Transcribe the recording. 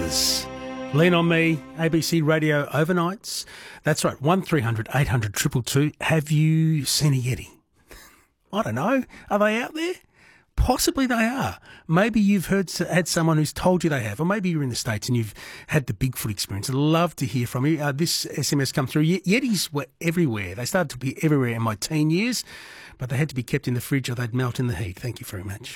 Brothers. Lean on Me, ABC Radio Overnights. That's right, 1300 800 222. Have you seen a Yeti? I don't know. Are they out there? Possibly they are. Maybe you've had someone who's told you they have, or maybe you're in the States and you've had the Bigfoot experience. I'd love to hear from you. This SMS come through. Yetis were everywhere. They started to be everywhere in my teen years, but they had to be kept in the fridge or they'd melt in the heat. Thank you very much.